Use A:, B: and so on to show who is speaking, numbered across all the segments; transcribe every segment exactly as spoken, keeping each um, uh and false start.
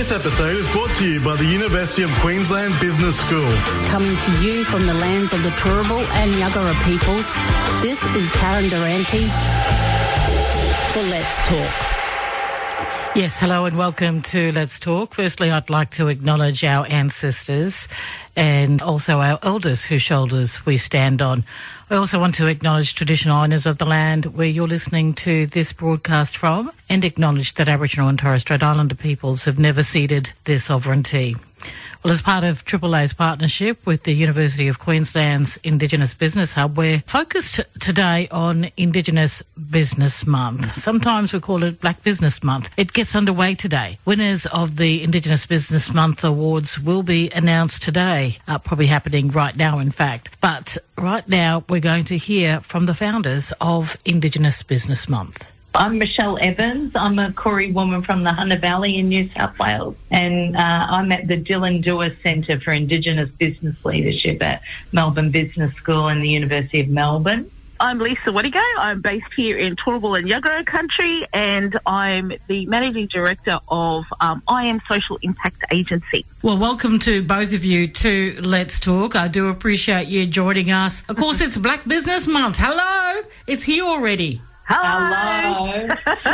A: This episode is brought to you by the University of Queensland Business School.
B: Coming to you from the lands of the Turrbal and Yuggera peoples, this is Karen Durante for Let's Talk.
C: Yes, hello and welcome to Let's Talk. Firstly, I'd like to acknowledge our ancestors and also our elders whose shoulders we stand on. I also want to acknowledge traditional owners of the land where you're listening to this broadcast from and acknowledge that Aboriginal and Torres Strait Islander peoples have never ceded their sovereignty. Well, as part of Triple A's partnership with the University of Queensland's Indigenous Business Hub, we're focused today on Indigenous Business Month. Sometimes we call it Black Business Month. It gets underway today. Winners of the Indigenous Business Month Awards will be announced today, uh, probably happening right now, in fact. But right now, we're going to hear from the founders of Indigenous Business Month.
D: I'm Michelle Evans. I'm a Koori woman from the Hunter Valley in New South Wales, and uh, I'm at the Dylan Dewar Centre for Indigenous Business Leadership at Melbourne Business School and the University of Melbourne.
E: I'm Lisa Wadigo. I'm based here in Turrbal and Yuggera country, and I'm the Managing Director of um, I Am Social Impact Agency.
C: Well, welcome to both of you to Let's Talk. I do appreciate you joining us. Of course, it's Black Business Month. Hello. It's here already.
D: Hello.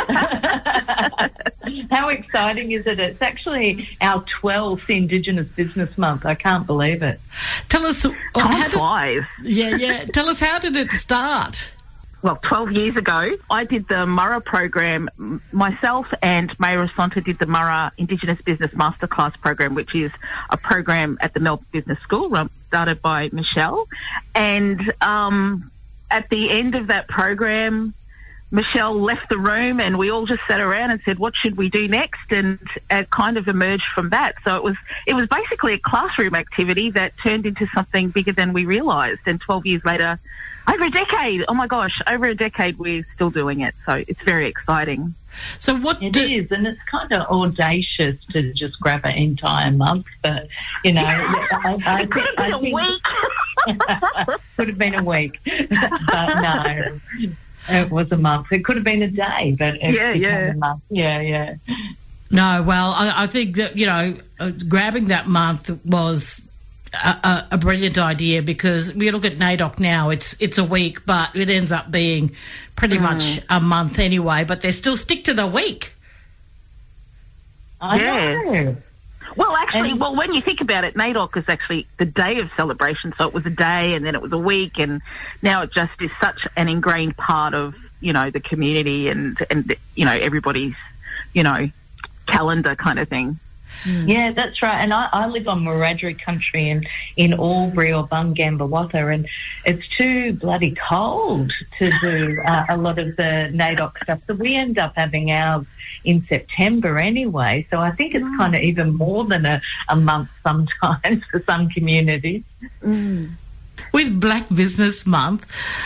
D: How exciting is it? It's actually our twelfth Indigenous Business Month. I can't believe it.
C: Tell us...
E: Oh, how did, five.
C: Yeah, yeah. Tell us, how did it start?
E: Well, twelve years ago, I did the Murra program. Myself and Mayra Sonta did the Murra Indigenous Business Masterclass program, which is a program at the Melbourne Business School run, started by Michelle. And um, at the end of that program, Michelle left the room and we all just sat around and said, what should we do next? And it kind of emerged from that. So it was it was basically a classroom activity that turned into something bigger than we realised. And twelve years later, over a decade, oh my gosh, over a decade, we're still doing it. So it's very exciting.
C: So what
D: it
C: do-
D: is, and it's kind of audacious to just grab an entire month, but, you know... I, I,
E: it could have been I a think,
D: week. Could have been a week, but no... It was a month. It could have been a day, but it
E: yeah,
D: became
E: yeah.
D: a month. Yeah, yeah.
C: No, well, I, I think that, you know, uh, grabbing that month was a, a, a brilliant idea, because we look at NAIDOC now, it's it's a week, but it ends up being pretty mm. much a month anyway, but they still stick to the week.
D: I
E: yeah.
D: know.
E: Well, actually,
D: and,
E: well, when you think about it, NAIDOC is actually the day of celebration. So it was a day and then it was a week, and now it just is such an ingrained part of, you know, the community and, and you know, everybody's, you know, calendar kind of thing.
D: Yeah, that's right. And I, I live on Wiradjuri country in, in Albury or Bungambawattha, and it's too bloody cold to do uh, a lot of the NAIDOC stuff. So we end up having ours in September anyway. So I think it's kind of even more than a, a month sometimes for some communities.
C: Mm. With Black Business Month,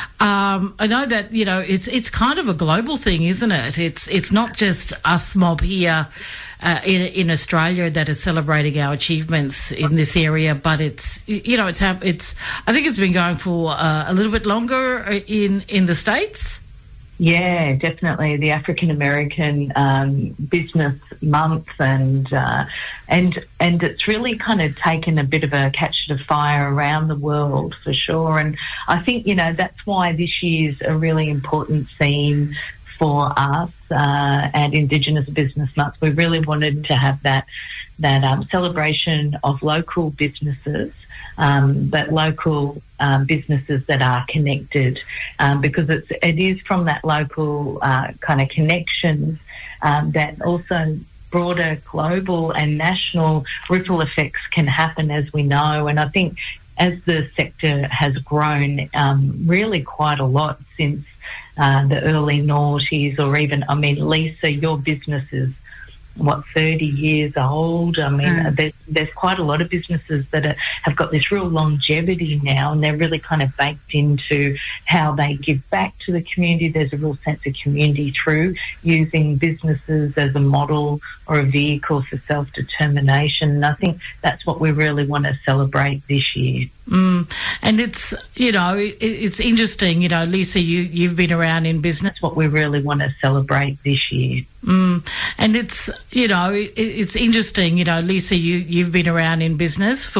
C: um, I know that, you know, it's it's kind of a global thing, isn't it? It's it's not just us mob here uh, in in Australia that is celebrating our achievements in this area, but it's, you know, it's it's I think it's been going for uh, a little bit longer in in the States.
D: Yeah, definitely. The African American um, Business Month, and uh, and and it's really kind of taken a bit of a catch to fire around the world for sure. And I think, you know, that's why this year's a really important theme for us uh, at Indigenous Business Month. We really wanted to have that that um, celebration of local businesses. Um, but local um, businesses that are connected, um, because it's, it is from that local uh, kind of connections um, that also broader global and national ripple effects can happen, as we know. And I think as the sector has grown um, really quite a lot since uh, the early noughties, or even, I mean, Lisa, your business is what, thirty years old. I mean, mm. there's, there's quite a lot of businesses that are, have got this real longevity now, and they're really kind of baked into how they give back to the community. There's a real sense of community through using businesses as a model or a vehicle for self-determination. And I think that's what we really want to celebrate this year.
C: Mm. And it's, you know, it, it's interesting, you know, Lisa, you, you've been around in business.
D: That's what we really want to celebrate this year.
C: Mm. And it's, you know, it, it's interesting, you know, Lisa, you, you've been around in business for